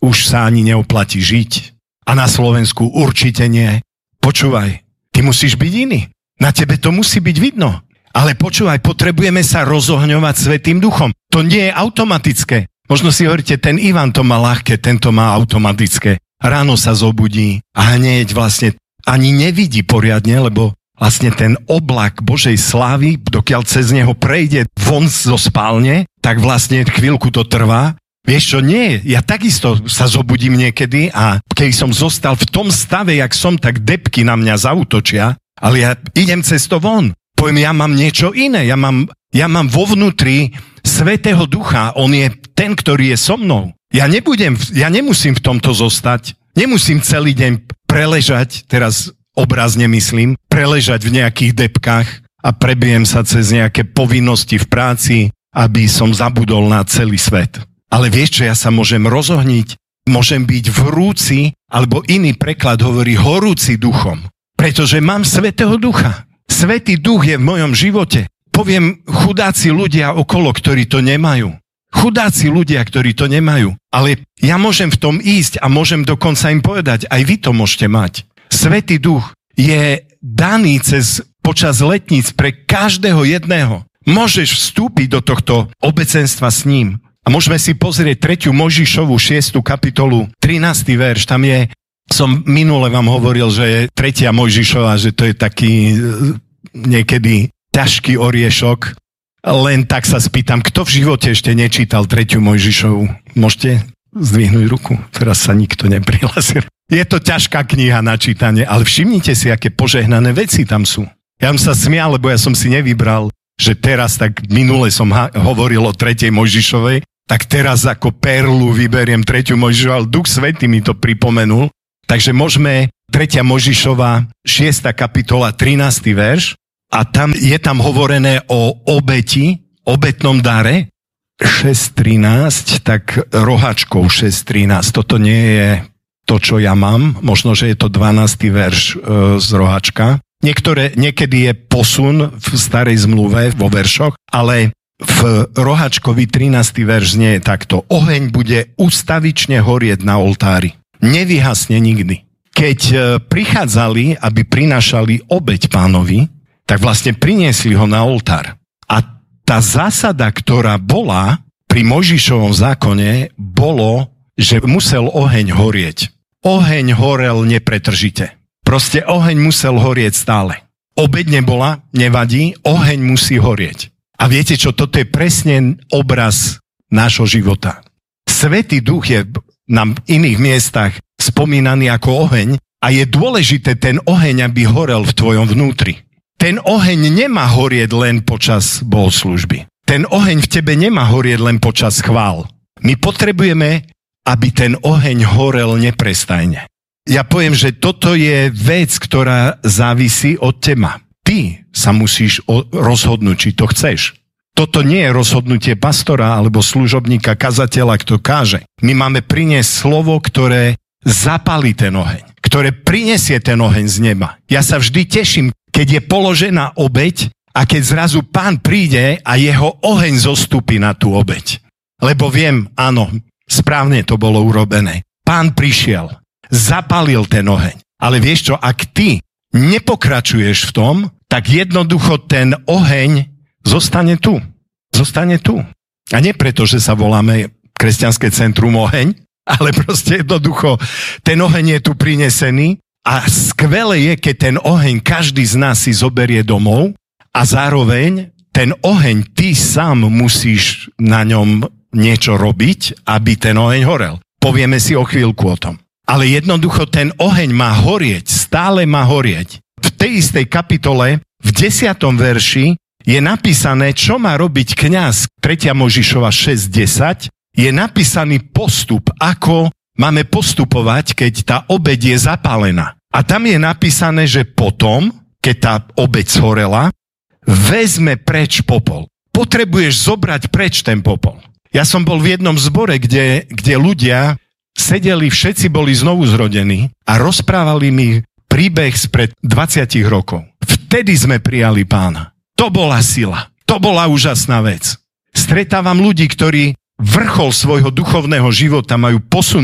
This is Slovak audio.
už sa ani neoplatí žiť. A na Slovensku určite nie. Počúvaj, ty musíš byť iný. Na tebe to musí byť vidno. Ale počúvaj, potrebujeme sa rozohňovať Svätým Duchom. To nie je automatické. Možno si hovoríte, ten Ivan to má ľahké, tento má automatické. Ráno sa zobudí a hneď vlastne ani nevidí poriadne, lebo vlastne ten oblak Božej slávy, dokiaľ cez neho prejde von zo spálne, tak vlastne chvíľku to trvá. Vieš čo, nie, ja takisto sa zobudím niekedy a keď som zostal v tom stave, jak som, tak debky na mňa zaútočia, ale ja idem cez to von. Poviem, ja mám niečo iné, ja mám vo vnútri Svätého Ducha, on je ten, ktorý je so mnou. Ja nemusím v tomto zostať, nemusím celý deň preležať, teraz obrazne myslím, preležať v nejakých debkách a prebijem sa cez nejaké povinnosti v práci, aby som zabudol na celý svet. Ale vieš čo, ja sa môžem rozohniť, môžem byť vrúci, alebo iný preklad hovorí horúci duchom, pretože mám Svätého Ducha. Svätý Duch je v mojom živote. Poviem, chudáci ľudia okolo, ktorí to nemajú. Chudáci ľudia, ktorí to nemajú. Ale ja môžem v tom ísť a môžem dokonca im povedať, aj vy to môžete mať. Svätý Duch je daný počas letníc pre každého jedného. Môžeš vstúpiť do tohto obecenstva s ním. A môžeme si pozrieť 3. Mojžišovu 6. kapitolu, 13. verš. Tam je, som minule vám hovoril, že je 3. Mojžišova, že to je taký niekedy ťažký oriešok. Len tak sa spýtam, kto v živote ešte nečítal 3. Mojžišovu? Môžete zdvihnúť ruku? Teraz sa nikto neprihlásil. Je to ťažká kniha na čítanie, ale všimnite si, aké požehnané veci tam sú. Ja som sa smial, lebo ja som si nevybral, že teraz, tak minule som hovoril o 3. Mojžišovej, tak teraz ako perlu vyberiem 3. Mojžišovu, ale Duch Svätý mi to pripomenul. Takže môžeme 3. Mojžišova 6. kapitola 13. verš a je tam hovorené o obeti, obetnom dare 6.13, tak rohačkou 6.13. Toto nie je to, čo ja mám. Možno, že je to 12. verš z rohačka. Niekedy je posun v starej zmluve vo veršoch, ale v rohačkovi 13. verš znie takto. Oheň bude ustavične horieť na oltári. Nevyhasne nikdy. Keď prichádzali, aby prinášali obeť Pánovi, tak vlastne priniesli ho na oltár. A tá zásada, ktorá bola pri Mojžišovom zákone, bolo, že musel oheň horieť. Oheň horel nepretržite. Proste oheň musel horieť stále. Obeť nebola, nevadí, oheň musí horieť. A viete čo, toto je presne obraz nášho života. Svätý Duch je na iných miestach spomínaný ako oheň a je dôležité ten oheň, aby horel v tvojom vnútri. Ten oheň nemá horieť len počas bohoslužby. Ten oheň v tebe nemá horieť len počas chvál. My potrebujeme, aby ten oheň horel neprestajne. Ja poviem, že toto je vec, ktorá závisí od teba. Ty sa musíš rozhodnúť, či to chceš. Toto nie je rozhodnutie pastora alebo služobníka, kazateľa, kto káže. My máme priniesť slovo, ktoré zapálí ten oheň, ktoré prinesie ten oheň z neba. Ja sa vždy teším, keď je položená obeť a keď zrazu Pán príde a jeho oheň zostúpi na tú obeť. Lebo viem, áno, správne to bolo urobené. Pán prišiel, zapálil ten oheň. Ale vieš čo, ak ty nepokračuješ v tom, tak jednoducho ten oheň zostane tu. Zostane tu. A nie preto, že sa voláme Kresťanské centrum Oheň, ale proste jednoducho ten oheň je tu prinesený a skvelé je, keď ten oheň každý z nás si zoberie domov a zároveň ten oheň ty sám musíš na ňom niečo robiť, aby ten oheň horel. Povieme si o chvíľku o tom. Ale jednoducho ten oheň má horieť, stále má horieť. V tej istej kapitole, v 10. verši, je napísané, čo má robiť kňaz. 3. Mojžišova 6.10 je napísaný postup, ako máme postupovať, keď tá obeť je zapálená. A tam je napísané, že potom, keď tá obeť zhorela, vezme preč popol. Potrebuješ zobrať preč ten popol. Ja som bol v jednom zbore, kde ľudia sedeli, všetci boli znovu zrodení a rozprávali mi príbeh spred 20 rokov. Vtedy sme prijali Pána. To bola sila. To bola úžasná vec. Stretávam ľudí, ktorí vrchol svojho duchovného života majú posunúť